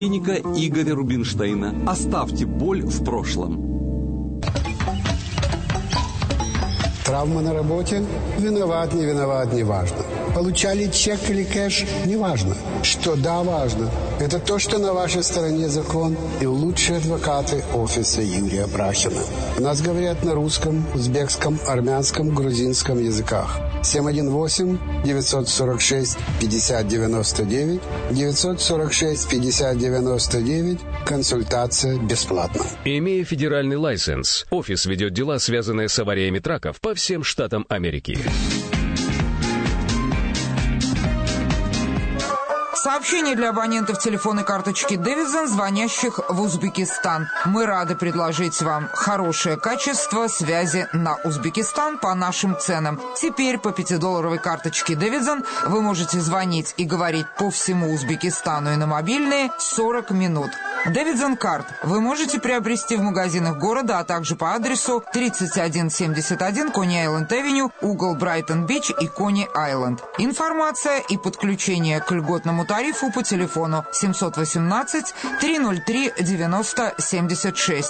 Клиника Игоря Рубинштейна. Оставьте боль в прошлом. Травма на работе? Виноват, не виноват, не важно. Получали чек или кэш? Не важно. Что да, важно. Это то, что на вашей стороне закон и лучшие адвокаты офиса Юрия Брахина. У нас говорят на русском, узбекском, армянском, грузинском языках. 718-946-5099, 946-5099, консультация бесплатна. Имея федеральный лайсенс, офис ведет дела, связанные с авариями траков по всем штатам Америки. Сообщение для абонентов телефонной карточки Davidson, звонящих в Узбекистан. Мы рады предложить вам хорошее качество связи на Узбекистан по нашим ценам. Теперь по $5 карточке Davidson вы можете звонить и говорить по всему Узбекистану и на мобильные 40 минут. Davidson Card вы можете приобрести в магазинах города, а также по адресу 3171 Кони-Айленд-Авеню, угол Брайтон-Бич и Кони-Айленд. Информация и подключение к льготному тарифу по телефону 718-303-9076,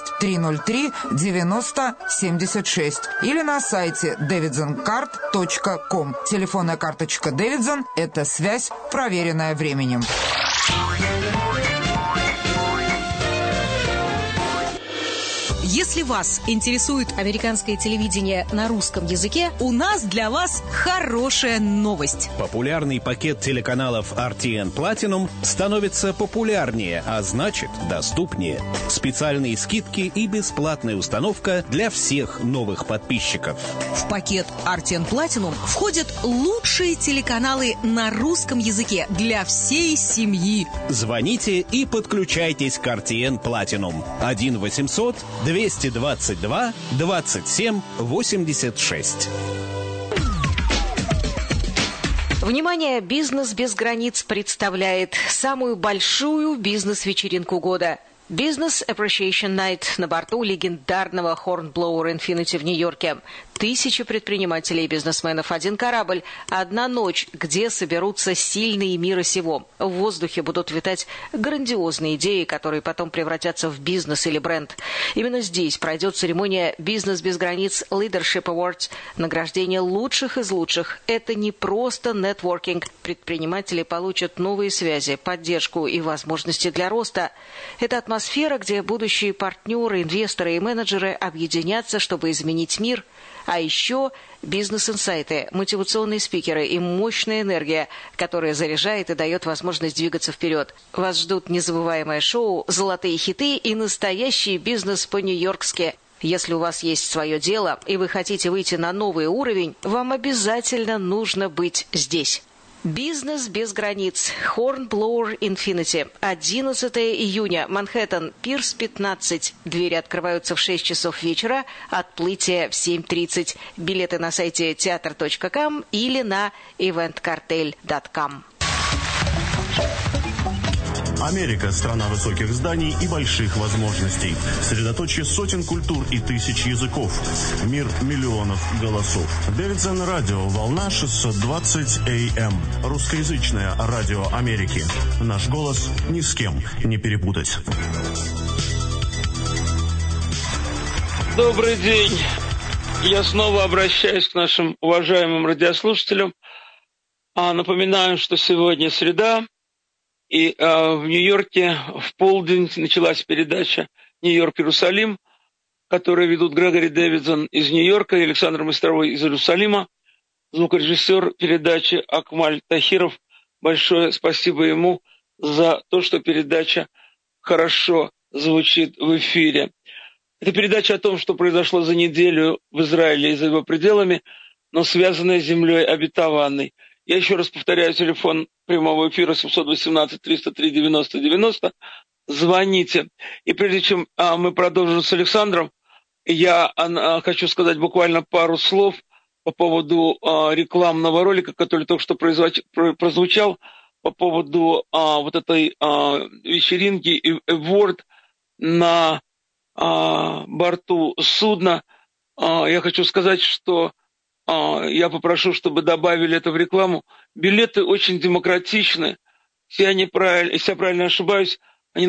303-9076 или на сайте davidsoncard.com. Телефонная карточка Davidson – это связь, проверенная временем. Если вас интересует американское телевидение на русском языке, у нас для вас хорошая новость. Популярный пакет телеканалов RTN Platinum становится популярнее, а значит доступнее. Специальные скидки и бесплатная установка для всех новых подписчиков. В пакет RTN Platinum входят лучшие телеканалы на русском языке для всей семьи. Звоните и подключайтесь к RTN Platinum. 1-800-222-27-86. Внимание! «Бизнес без границ» представляет самую большую бизнес-вечеринку года. Business Appreciation Night на борту легендарного Hornblower Infinity в Нью-Йорке. 1000 предпринимателей и бизнесменов, один корабль, одна ночь, где соберутся сильные мира сего. В воздухе будут витать грандиозные идеи, которые потом превратятся в бизнес или бренд. Именно здесь пройдет церемония «Бизнес без границ» Leadership Awards, награждение лучших из лучших. Это не просто нетворкинг. Предприниматели получат новые связи, поддержку и возможности для роста. Это атмосфера, где будущие партнеры, инвесторы и менеджеры объединятся, чтобы изменить мир. А еще бизнес-инсайты, мотивационные спикеры и мощная энергия, которая заряжает и дает возможность двигаться вперед. Вас ждут незабываемое шоу, золотые хиты и настоящий бизнес по-нью-йоркски. Если у вас есть свое дело и вы хотите выйти на новый уровень, вам обязательно нужно быть здесь. Бизнес без границ. Hornblower Infinity. 11 июня. Манхэттен. Пирс 15. Двери открываются в 6 часов вечера. Отплытие в 7:30. Билеты на сайте theater.com или на eventcartel.com. Америка – страна высоких зданий и больших возможностей. Средоточие сотен культур и тысяч языков. Мир миллионов голосов. Davidson Radio. Волна 620 AM. Русскоязычное радио Америки. Наш голос ни с кем не перепутать. Добрый день. Я снова обращаюсь к нашим уважаемым радиослушателям. Напоминаю, что сегодня среда. И в Нью-Йорке в полдень началась передача «Нью-Йорк-Иерусалим», которую ведут Грегори Дэвидсон из Нью-Йорка и Александр Мостровой из Иерусалима. Звукорежиссер передачи Акмаль Тахиров. Большое спасибо ему за то, что передача хорошо звучит в эфире. Это передача о том, что произошло за неделю в Израиле и за его пределами, но связанная с землей обетованной. Я еще раз повторяю, телефон прямого эфира 718-303-90-90. Звоните. И прежде чем мы продолжим с Александром, я хочу сказать буквально пару слов по поводу рекламного ролика, который только что прозвучал, по поводу вот этой вечеринки Award на борту судна. Я хочу сказать, что я попрошу, чтобы добавили это в рекламу. Билеты очень демократичны. Если я правильно ошибаюсь,